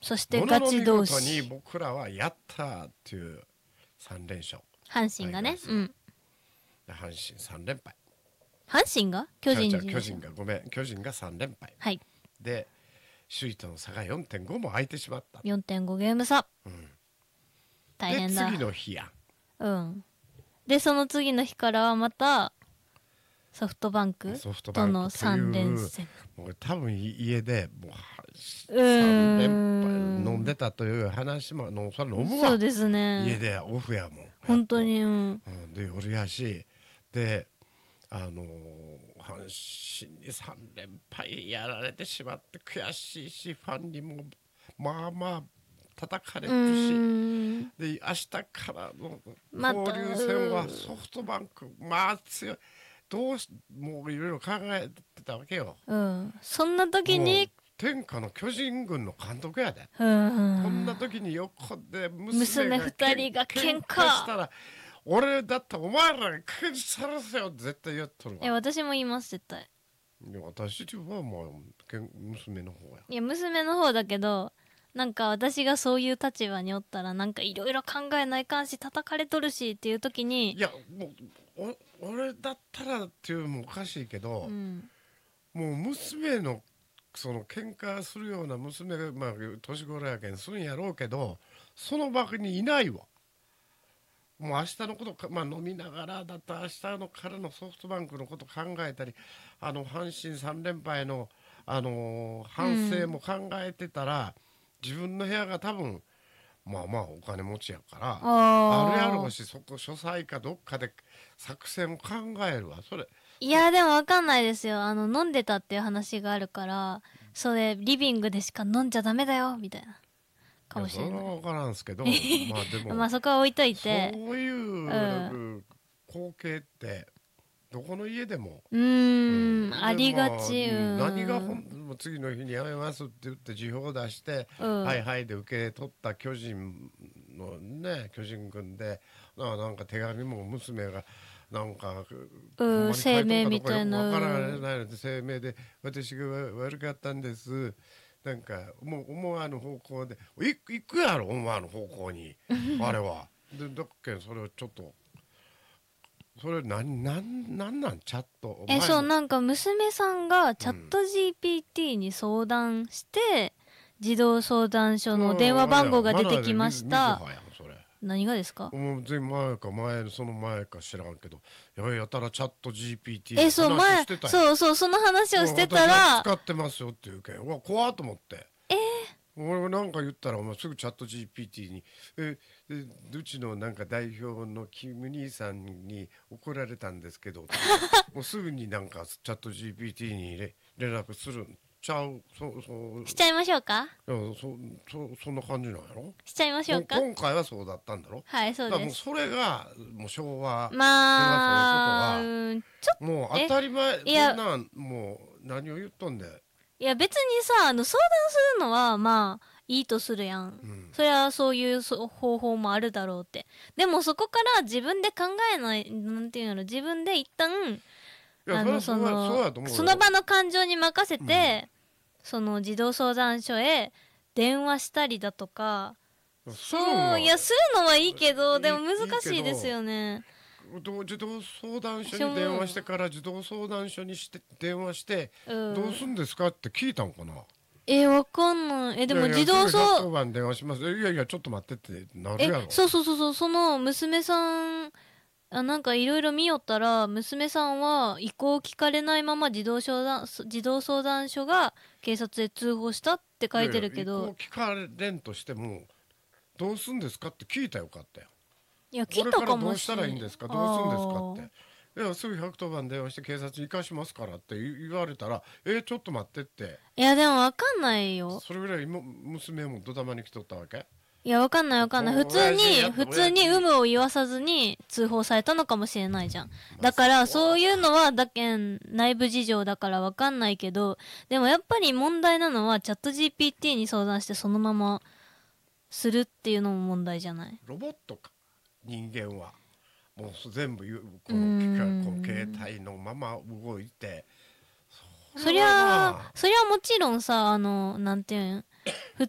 そしてガチ同ものの見事に士。 僕らはやったーっていう3連勝。 阪神がね。うん。 阪神3連敗。 阪神が巨人に。 巨人がごめん、巨人が3連敗。 はい。 で、首位との差が 4.5 も空いてしまった。 4.5 ゲーム差。 うん、 大変だ。 で、次の日や。 うん。で、その次の日からはまた、ソフトバンクとの3連戦。 もう多分家でもう3連敗飲んでたという話もそれ飲むわ。 そうですね。 家でオフやもん。 本当に。うん。 で夜やし、で阪神に3連敗やられてしまって悔しいし、ファンにもまあまあ叩かれるし、で明日からの交流戦はソフトバンクまあ強い。もういろいろ考えてたわけよ。 うん。そんな時に天下の巨人軍の監督やで。 こんな時に横で娘 2人が喧嘩したら、俺だってお前らに検事さらせよって絶対言っとるわ。 私も言います絶対。 私はもう娘の方や。 いや娘の方だけど、なんか私がそういう立場におったらなんかいろいろ考えないかんし叩かれとるしっていう時に、 いやもう俺だったらっていうのもおかしいけど、もう娘のその喧嘩するような娘がまあ年頃やけんするんやろうけど、その場にいないわ。もう明日のことまあ飲みながらだったら明日のからのソフトバンクのこと考えたり、阪神3連敗の反省も考えてたら、自分の部屋が多分まあまあお金持ちやからあるやろうし、そこ書斎かどっかで作戦を考えるわ。それいやでも分かんないですよ。飲んでたっていう話があるから、それリビングでしか飲んじゃダメだよみたいなかもしれない。 それは分からんすけどまあでもまあそこは置いといて、 そういう光景ってどこの家でもありがち。 何が次の日にやめますって言って辞表を出して、はいはいで受け取った巨人のね、巨人軍でなんか手紙も娘がなんか声明みたいな分からないので声明で、私が悪かったんです、なんかもう思わぬ方向で行くやろ思わぬ方向にあれはでだっけそれをちょっとそれなんチャットそうなんか娘さんがチャット GPT に相談して、児童相談所の電話番号が出てきました。何がですか？ その前か知らんけど、やたらチャット GPT そう前そうその話をしてたら、 使ってますよっていうけん怖っと思って。俺なんか言ったらお前すぐチャット GPT にうちのなんか代表のキム兄さんに怒られたんですけどもうすぐになんかチャット GPT に連絡するんちゃう。 しちゃいましょうか。 そんな感じなんやろ。 しちゃいましょうか。 今回はそうだったんだろ。 はいそうです。 もうそれがもう昭和まあもう当たり前。そんなんもう何を言っとんで。 いや別にさ相談するのはまあいいとするやん、そりゃそういう方法もあるだろうって。でもそこから自分で考えないなんていうの、自分で一旦その場の感情に任せて、その児童相談所へ電話したりだとか、するのはいいけどでも難しいですよね。 児童相談所に電話してから児童相談所に電話してどうすんですかって聞いたんかな。 わかんない。でも児童相談電話します。いやちょっと待ってってなるやろ。 そうその娘さんなんかいろいろ見よったら、娘さんは意向を聞かれないまま児童相談所が警察へ通報したって書いてるけど、 意向聞かれんとしてもどうすんですかって聞いたらよかったよ。 いや聞いたかもしれない。 どうしたらいいんですか、どうするんですかって。いやすぐ110番電話して警察に行かしますからって言われたらちょっと待ってって。 いやでも分かんないよ。 それぐらい娘もドタマに来とったわけ。 いや分かんない普通に有無を言わさずに通報されたのかもしれないじゃん。だからそういうのは内部事情だから分かんないけど、でもやっぱり問題なのはチャット GPT に相談してそのままするっていうのも問題じゃない。 ロボットか人間はもう全部この携帯のまま動いて、 そりゃもちろんさなんていうん普